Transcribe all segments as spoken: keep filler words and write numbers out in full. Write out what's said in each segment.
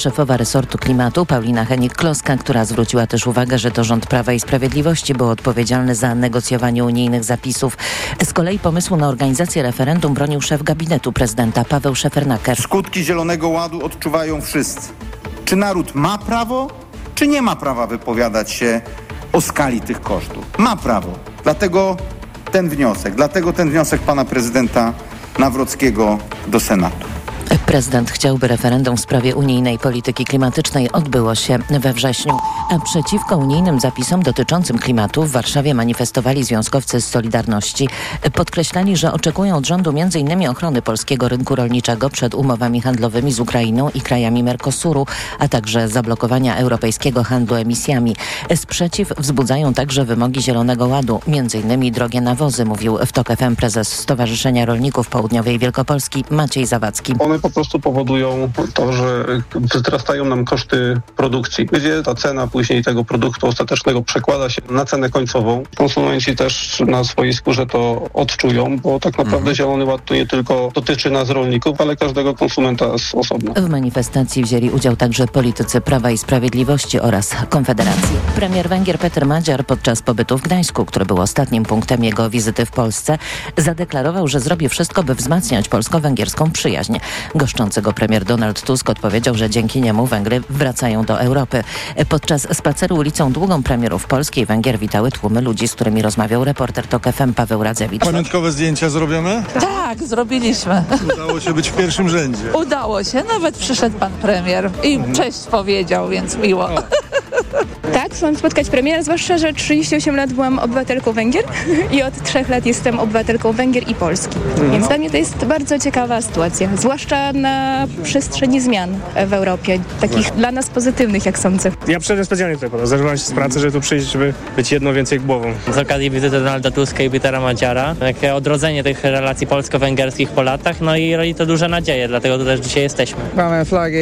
Szefowa resortu klimatu Paulina Hennig-Kloska, która zwróciła też uwagę, że to rząd Prawa i Sprawiedliwości był odpowiedzialny za negocjowanie unijnych zapisów. Z kolei pomysłu na organizację referendum bronił szef gabinetu prezydenta Paweł Szefernaker. Skutki Zielonego Ładu odczuwają wszyscy. Czy naród ma prawo, czy nie ma prawa wypowiadać się o skali tych kosztów? Ma prawo. Dlatego ten wniosek, dlatego ten wniosek pana prezydenta Nawrockiego do Senatu. Prezydent chciałby referendum w sprawie unijnej polityki klimatycznej odbyło się we wrześniu. A przeciwko unijnym zapisom dotyczącym klimatu w Warszawie manifestowali związkowcy z Solidarności. Podkreślali, że oczekują od rządu między innymi ochrony polskiego rynku rolniczego przed umowami handlowymi z Ukrainą i krajami Mercosuru, a także zablokowania europejskiego handlu emisjami. Sprzeciw wzbudzają także wymogi Zielonego Ładu, między innymi drogie nawozy, mówił w TOK F M prezes Stowarzyszenia Rolników Południowej Wielkopolski Maciej Zawadzki. One po prostu powodują to, że wzrastają nam koszty produkcji, gdzie ta cena później tego produktu ostatecznego przekłada się na cenę końcową. Konsumenci też na swojej skórze to odczują, bo tak naprawdę mhm. Zielony Ład to nie tylko dotyczy nas rolników, ale każdego konsumenta z osobna. W manifestacji wzięli udział także politycy Prawa i Sprawiedliwości oraz Konfederacji. Premier Węgier Peter Magyar podczas pobytu w Gdańsku, który był ostatnim punktem jego wizyty w Polsce, zadeklarował, że zrobi wszystko, by wzmacniać polsko-węgierską przyjaźń. Goszczący go premier Donald Tusk odpowiedział, że dzięki niemu Węgry wracają do Europy. Podczas spaceru ulicą Długą premierów Polski i Węgier witały tłumy ludzi, z którymi rozmawiał reporter TOK F M Paweł Radzewicz. Pamiątkowe zdjęcia zrobione? Tak, zrobiliśmy. Udało się być w pierwszym rzędzie. Udało się, nawet przyszedł pan premier i mhm. cześć powiedział, więc miło. O. Tak, chciałam spotkać premiera, zwłaszcza, że trzydzieści osiem lat byłam obywatelką Węgier i od trzech lat jestem obywatelką Węgier i Polski. Mhm. Więc dla mnie to jest bardzo ciekawa sytuacja, zwłaszcza na przestrzeni zmian w Europie, takich tak. dla nas pozytywnych, jak sądzę. Ja przyszedłem specjalnie tutaj po to, zerwałem się z pracy, żeby tu przyjść, żeby być jedno więcej głową. Z okazji wizyty Donalda Tuska i Petera Magyara, takie odrodzenie tych relacji polsko-węgierskich po latach, no i rodzi to duże nadzieje, dlatego tu też dzisiaj jesteśmy. Mamy flagi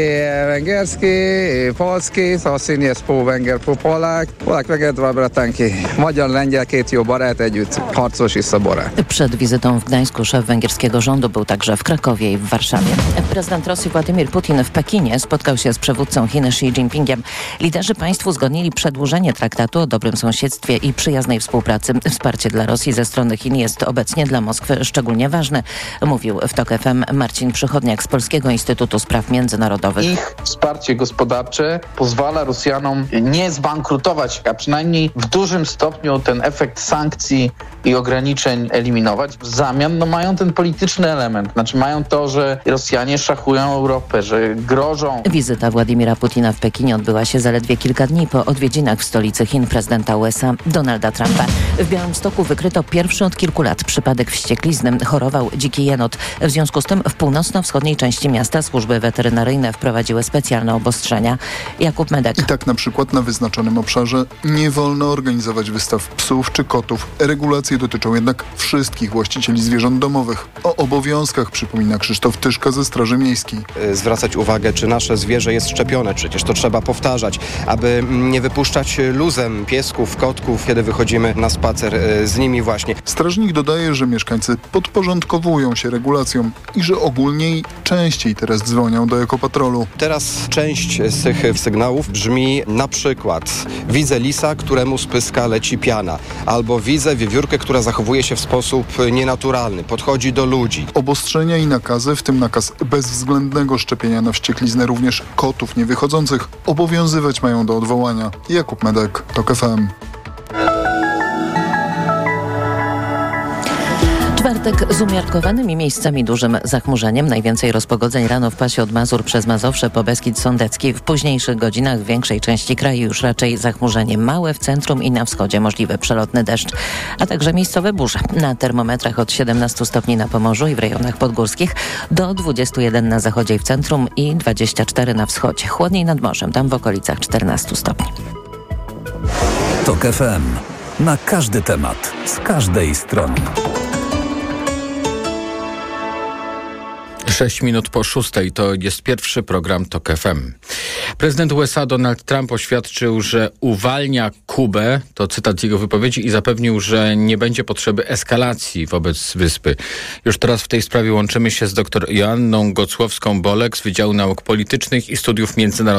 węgierskie, polskie, szóstym jest pół Węgier, pół Polak. Polak Węgier, dwa bratanki. Magyar, Lengyel, két jó barát, együtt harcos i sobora. Przed wizytą w Gdańsku szef węgierskiego rządu był także w Krakowie i w Warszawie. Prezydent Rosji Władimir Putin w Pekinie spotkał się z przywódcą Chin Xi Jinpingiem. Liderzy państw uzgodnili przedłużenie traktatu o dobrym sąsiedztwie i przyjaznej współpracy. Wsparcie dla Rosji ze strony Chin jest obecnie dla Moskwy szczególnie ważne, mówił w TOK F M Marcin Przychodniak z Polskiego Instytutu Spraw Międzynarodowych. Ich wsparcie gospodarcze pozwala Rosjanom nie zbankrutować, a przynajmniej w dużym stopniu ten efekt sankcji i ograniczeń eliminować. W zamian no, mają ten polityczny element. Znaczy mają to, że Rosjanie szachują Europę, że grożą. Wizyta Władimira Putina w Pekinie odbyła się zaledwie kilka dni po odwiedzinach w stolicy Chin prezydenta U S A Donalda Trumpa. W Białymstoku wykryto pierwszy od kilku lat przypadek wścieklizny. Chorował dziki jenot. W związku z tym w północno-wschodniej części miasta służby weterynaryjne wprowadziły specjalne obostrzenia. Jakub Medek. I tak na przykład na wyznaczonym obszarze nie wolno organizować wystaw psów czy kotów. Regulacje dotyczą jednak wszystkich właścicieli zwierząt domowych. O obowiązkach przypomina Krzysztof Tyszka ze Straży Miejskiej. Zwracać uwagę, czy nasze zwierzę jest szczepione. Przecież to trzeba powtarzać, aby nie wypuszczać luzem piesków, kotków, kiedy wychodzimy na spacer z nimi właśnie. Strażnik dodaje, że mieszkańcy podporządkowują się regulacjom i że ogólniej częściej teraz dzwonią do ekopatrolu. Teraz część z tych sygnałów brzmi na przykład: widzę lisa, któremu z pyska leci piana, albo widzę wiewiórkę, która zachowuje się w sposób nienaturalny, podchodzi do ludzi. Obostrzenia i nakazy, w tym nakaz bezwzględnego szczepienia na wściekliznę również kotów niewychodzących, obowiązywać mają do odwołania. Jakub Medek, TOK F M. Czwartek z umiarkowanym i miejscami dużym zachmurzeniem. Najwięcej rozpogodzeń rano w pasie od Mazur przez Mazowsze po Beskid Sądecki. W późniejszych godzinach w większej części kraju już raczej zachmurzenie małe, w centrum i na wschodzie możliwy przelotny deszcz, a także miejscowe burze. Na termometrach od siedemnastu stopni na Pomorzu i w rejonach podgórskich do dwudziestu jeden na zachodzie i w centrum i dwudziestu czterech na wschodzie. Chłodniej nad morzem, tam w okolicach czternastu stopni. TOK F M. Na każdy temat, z każdej strony. Sześć minut po szóstej to jest pierwszy program TOK F M. Prezydent U S A Donald Trump oświadczył, że uwalnia Kubę, to cytat z jego wypowiedzi, i zapewnił, że nie będzie potrzeby eskalacji wobec wyspy. Już teraz w tej sprawie łączymy się z dr Joanną Gocłowską-Bolek z Wydziału Nauk Politycznych i Studiów Międzynarodowych